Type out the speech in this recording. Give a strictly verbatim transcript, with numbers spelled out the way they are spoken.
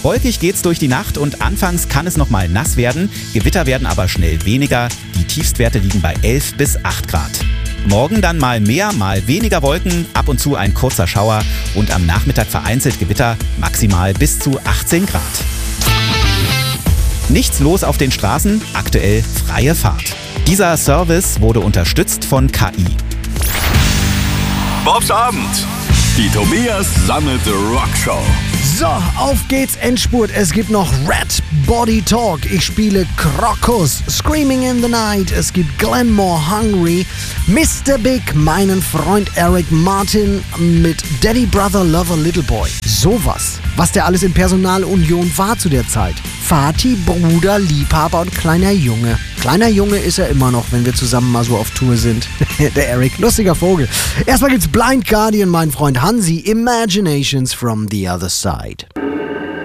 Wolkig geht's durch die Nacht und anfangs kann es noch mal nass werden. Gewitter werden aber schnell weniger. Die Tiefstwerte liegen bei elf bis acht Grad. Morgen dann mal mehr, mal weniger Wolken, ab und zu ein kurzer Schauer und am Nachmittag vereinzelt Gewitter, maximal bis zu achtzehn Grad. Nichts los auf den Straßen, aktuell freie Fahrt. Dieser Service wurde unterstützt von K I. Bobs Abend. Die Tobias Sammelte Rockshow. So, auf geht's, Endspurt. Es gibt noch Red Body Talk. Ich spiele Krokus, Screaming in the Night. Es gibt Glenmore Hungry, Mister Big, meinen Freund Eric Martin mit Daddy Brother Lover Little Boy. Sowas, was der alles in Personalunion war zu der Zeit. Vati, Bruder, Liebhaber und kleiner Junge. Kleiner Junge ist er immer noch, wenn wir zusammen mal so auf Tour sind. Der Eric, lustiger Vogel. Erstmal gibt's Blind Guardian, mein Freund Hansi, Imaginations from the Other Side.